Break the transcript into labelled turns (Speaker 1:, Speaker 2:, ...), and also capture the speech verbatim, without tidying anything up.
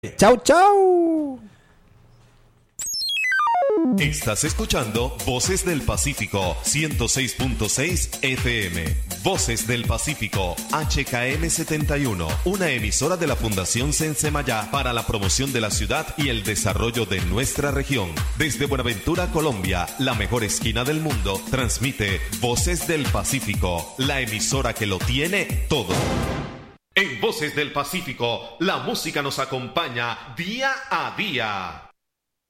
Speaker 1: Chau, chau.
Speaker 2: Estás escuchando Voces del Pacífico ciento seis punto seis F M. Voces del Pacífico H K M setenta y uno, una emisora de la Fundación Sensemayá para la promoción de la ciudad y el desarrollo de nuestra región. Desde Buenaventura, Colombia, la mejor esquina del mundo, transmite Voces del Pacífico, la emisora que lo tiene todo. En Voces del Pacífico, la música nos acompaña día a día.